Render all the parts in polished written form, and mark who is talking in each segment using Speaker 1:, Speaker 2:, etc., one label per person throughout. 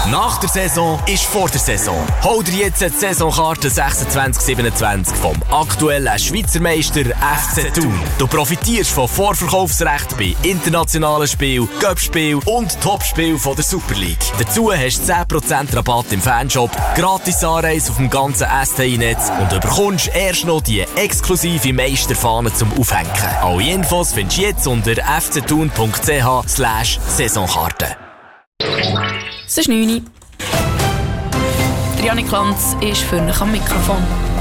Speaker 1: Nach der Saison ist vor der Saison. Hol dir jetzt die Saisonkarte 26/27 vom aktuellen Schweizer Meister FC Thun. Du profitierst von Vorverkaufsrecht bei internationalen Spielen, Cup-Spielen und Topspielen der Super League. Dazu hast du 10% Rabatt im Fanshop, gratis Anreise auf dem ganzen STI-Netz und du bekommst erst noch die exklusive Meisterfahne zum Aufhängen. Alle Infos findest du jetzt unter fcthun.ch/Saisonkarte.
Speaker 2: Es ist 9 Uhr. Janik Lanz ist für mich am Mikrofon.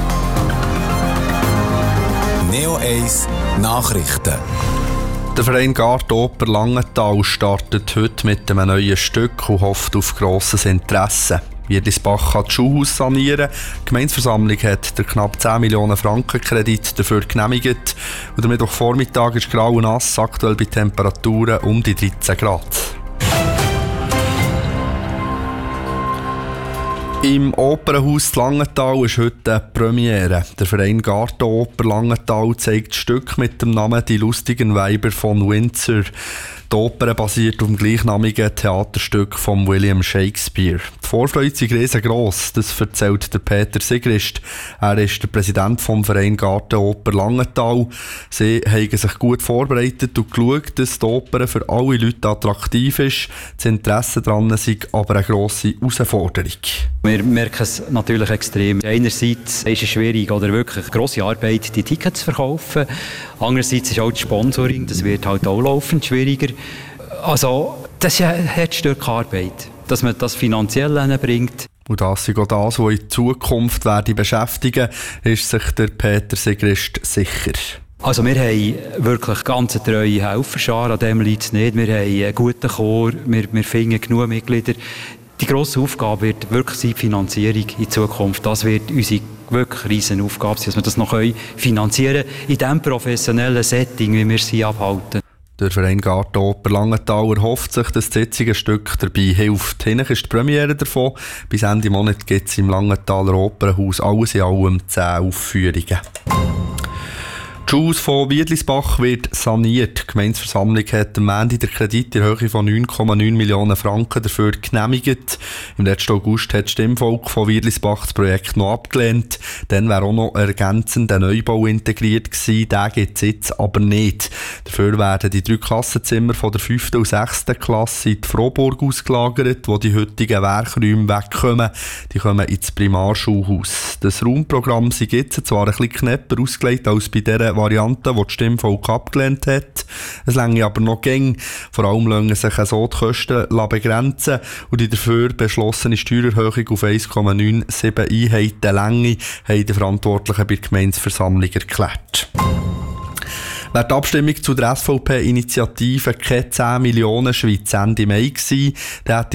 Speaker 3: Neo 1 Nachrichten.
Speaker 4: Der Verein Gartoper Langenthal startet heute mit einem neuen Stück und hofft auf grosses Interesse. Wiedlisbach kann das Schulhaus sanieren. Die Gemeindeversammlung hat den knapp 10 Millionen Franken Kredit dafür genehmigt. Und am Mittwochvormittag ist grau und nass, aktuell bei Temperaturen um die 13 Grad. Im Opernhaus Langenthal ist heute eine Premiere. Der Verein Gartenoper Langenthal zeigt das Stück mit dem Namen «Die lustigen Weiber von Windsor». Die Oper basiert auf dem gleichnamigen Theaterstück von William Shakespeare. Die Vorfreude ist riesengross, das erzählt der Peter Sigrist. Er ist der Präsident vom Verein Gartenoper Langenthal. Sie haben sich gut vorbereitet und geschaut, dass die Oper für alle Leute attraktiv ist. Das Interesse daran ist aber eine grosse Herausforderung.
Speaker 5: Wir merken es natürlich extrem. Einerseits ist es schwierig oder wirklich grosse Arbeit, die Tickets zu verkaufen. Andererseits ist auch das Sponsoring, das wird halt auch laufend schwieriger. Also, das ist ein Herzstück Arbeit, dass man das finanziell hinbringt.
Speaker 4: Und das ist auch das, was in Zukunft beschäftigen werde, ist sich der Peter Sigrist sicher.
Speaker 5: Also wir haben wirklich ganz eine treue Helferschar, an dem liegt es nicht. Wir haben einen guten Chor, wir finden genug Mitglieder. Die grosse Aufgabe wird wirklich sein, die Finanzierung in Zukunft. Das wird unsere wirklich riesen Aufgabe sein, dass wir das noch finanzieren können, in diesem professionellen Setting, wie wir sie abhalten.
Speaker 4: Der Verein Gartenoper Langenthal erhofft sich, dass das jetzige Stück dabei hilft. Hinten ist die Premiere davon. Bis Ende Monat gibt es im Langenthaler Opernhaus alles in allem 10 Aufführungen. Das Schulhaus von Wiedlisbach wird saniert. Die Gemeindeversammlung hat am Ende den Kredit in Höhe von 9,9 Millionen Franken dafür genehmigt. Im letzten August hat das Stimmvolk von Wiedlisbach das Projekt noch abgelehnt. Dann wäre auch noch ergänzend ein Neubau integriert gewesen. Den gibt es jetzt aber nicht. Dafür werden die 3 Klassenzimmer von der 5. und 6. Klasse in die Frohburg ausgelagert, wo die heutigen Werkräume wegkommen. Die kommen ins Primarschulhaus. Das Raumprogramm ist jetzt zwar ein bisschen knapper ausgelegt als bei dieser Variante, die das Stimmvolk abgelehnt hat. Es reicht aber noch gäng. Vor allem lassen sich so die Kosten begrenzen und die dafür beschlossene Steuererhöhung auf 1,97 Einheiten Länge haben die Verantwortlichen bei der Gemeindeversammlung erklärt. Wäre die Abstimmung zu der SVP-Initiative keine 10 Millionen Schweiz Ende Mai gewesen, dann hätte